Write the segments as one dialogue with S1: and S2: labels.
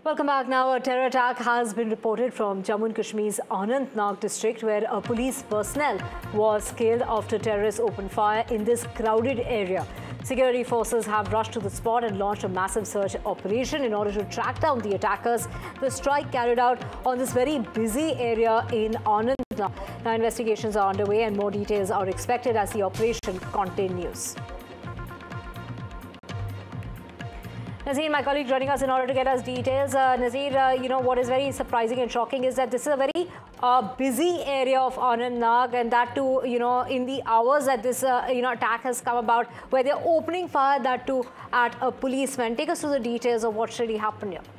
S1: Welcome back. Now, a terror attack has been reported from Jammu and Kashmir's Anantnag district, where a police personnel was killed after terrorists opened fire in this crowded area. Security forces have rushed to the spot and launched a massive search operation in order to track down the attackers. The strike carried out on this very busy area in Anantnag. Now, investigations are underway and more details are expected as the operation continues. Nazir, my colleague, joining us in order to get us details. Nazir, what is very surprising and shocking is that this is a very busy area of Anantnag, and that too, in the hours that this, attack has come about, where they're opening fire, that too at a policeman. Take us through the details of what's really happened here.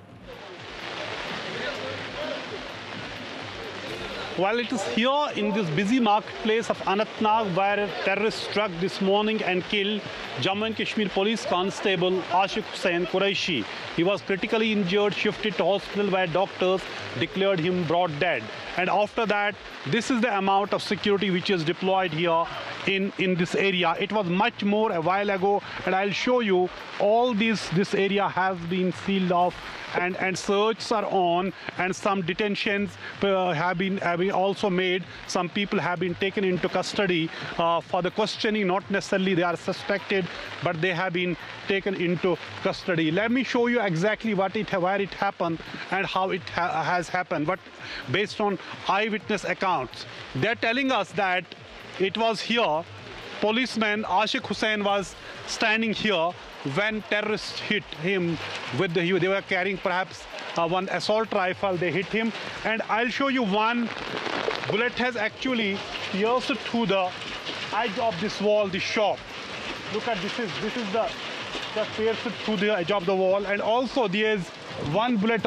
S2: Well, it is here in this busy marketplace of Anantnag where terrorists struck this morning and killed Jammu and Kashmir Police Constable Ashik Hussain Qureshi. He was critically injured, shifted to hospital where doctors declared him brought dead. And after that, this is the amount of security which is deployed here in this area. It was much more a while ago, and I'll show you all this area has been sealed off and searches are on, and some detentions have been also made. Some people have been taken into custody for the questioning. Not necessarily they are suspected, but they have been taken into custody. Let me show you exactly where it happened and how it has happened. But based on eyewitness accounts, they're telling us that it was here. Policeman Ashik Hussain was standing here when terrorists hit him with they were carrying perhaps one assault rifle. They hit him, and I'll show you one bullet has actually pierced through the edge of this wall, this shop. Look at this is the just pierced through the edge of the wall, and also there's one bullet